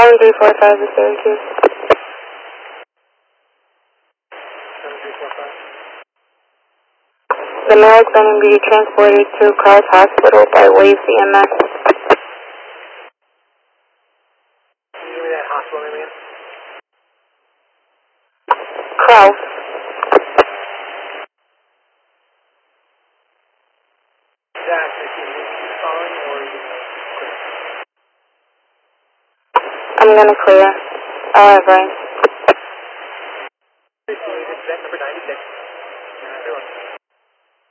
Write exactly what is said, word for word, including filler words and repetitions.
seven three four five is Syracuse. seven three four five. The male is going to be transported to Carl's Hospital by way of C M S. Can you give me that hospital name again? Kraus. Zach, is he calling or is it clear? I'm going to clear. I'll have Brian. This is number ninety-six.